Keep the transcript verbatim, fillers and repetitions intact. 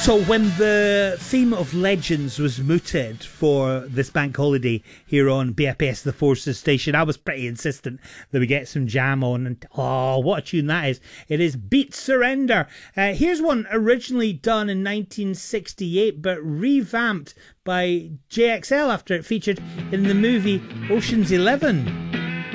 So when the theme of Legends was mooted for this bank holiday here on B F S The Forces station, I was pretty insistent that we get some jam on. And oh, what a tune that is. It is Beat Surrender. Uh, here's one originally done in nineteen sixty-eight, but revamped by J X L after it featured in the movie Ocean's Eleven.